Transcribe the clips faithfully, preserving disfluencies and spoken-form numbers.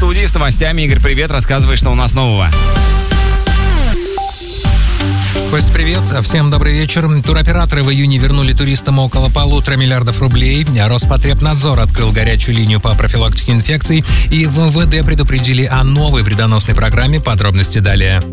студии с новостями. Игорь, привет, рассказывай, что у нас нового. Кость, привет. Всем добрый вечер. Туроператоры в июне вернули туристам около полутора миллиардов рублей. Роспотребнадзор открыл горячую линию по профилактике инфекций. И в эм вэ дэ предупредили о новой вредоносной программе. Подробности далее.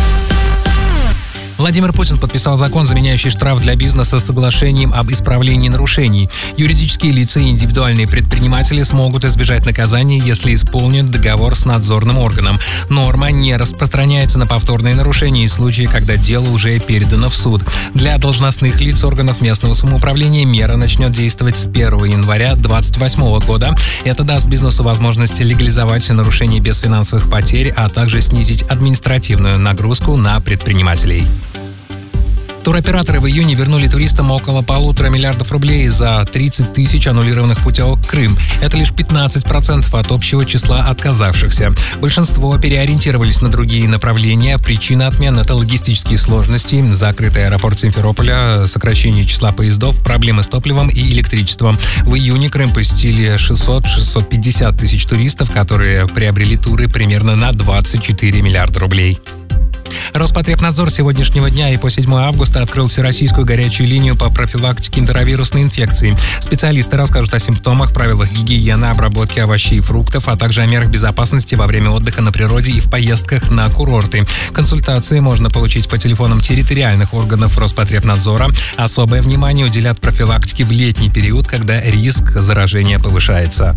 Владимир Путин подписал закон, заменяющий штраф для бизнеса соглашением об исправлении нарушений. Юридические лица и индивидуальные предприниматели смогут избежать наказания, если исполнят договор с надзорным органом. Норма не распространяется на повторные нарушения и случаи, когда дело уже передано в суд. Для должностных лиц органов местного самоуправления мера начнет действовать с первого января две тысячи двадцать восьмого года. Это даст бизнесу возможность легализовать нарушения без финансовых потерь, а также снизить административную нагрузку на предпринимателей. Туроператоры в июне вернули туристам около полутора миллиардов рублей за тридцать тысяч аннулированных путевок в Крым. Это лишь пятнадцать процентов от общего числа отказавшихся. Большинство переориентировались на другие направления. Причина отмен — это логистические сложности, закрытый аэропорт Симферополя, сокращение числа поездов, проблемы с топливом и электричеством. В июне Крым посетили шестьсот - шестьсот пятьдесят тысяч туристов, которые приобрели туры примерно на двадцать четыре миллиарда рублей. Роспотребнадзор с сегодняшнего дня и по седьмого августа открыл всероссийскую горячую линию по профилактике энтеровирусной инфекции. Специалисты расскажут о симптомах, правилах гигиены, обработки овощей и фруктов, а также о мерах безопасности во время отдыха на природе и в поездках на курорты. Консультации можно получить по телефонам территориальных органов Роспотребнадзора. Особое внимание уделят профилактике в летний период, когда риск заражения повышается.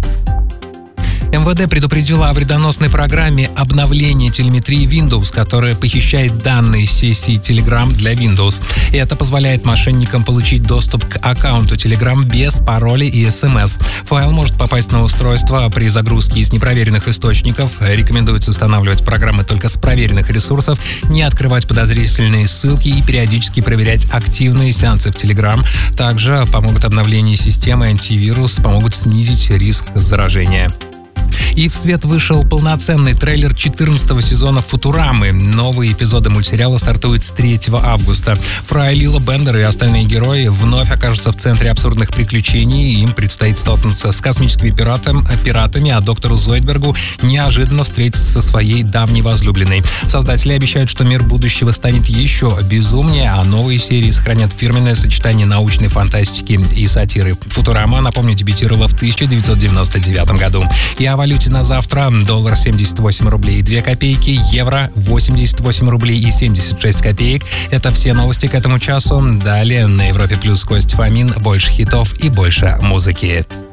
эм вэ дэ предупредила о вредоносной программе обновления телеметрии Windows, которая похищает данные сессии Telegram для Windows. И это позволяет мошенникам получить доступ к аккаунту Telegram без пароля и эс эм эс. Файл может попасть на устройство при загрузке из непроверенных источников. Рекомендуется устанавливать программы только с проверенных ресурсов, не открывать подозрительные ссылки и периодически проверять активные сеансы в Telegram. Также помогут обновления системы антивирус, помогут снизить риск заражения. И в свет вышел полноценный трейлер четырнадцатого сезона «Футурамы». Новые эпизоды мультсериала стартуют с третьего августа. Фрай, Лила, Бендер и остальные герои вновь окажутся в центре абсурдных приключений, и им предстоит столкнуться с космическими пиратами, пиратами, а доктору Зойдбергу неожиданно встретиться со своей давней возлюбленной. Создатели обещают, что мир будущего станет еще безумнее, а новые серии сохранят фирменное сочетание научной фантастики и сатиры. «Футурама», напомню, дебютировала в тысяча девятьсот девяносто девятом году. И о валюте на завтра: доллар семьдесят восемь рублей и две копейки, евро восемьдесят восемь рублей и семьдесят шесть копеек. Это все новости к этому часу. Далее на Европе Плюс Кость Фомин. Больше хитов и больше музыки.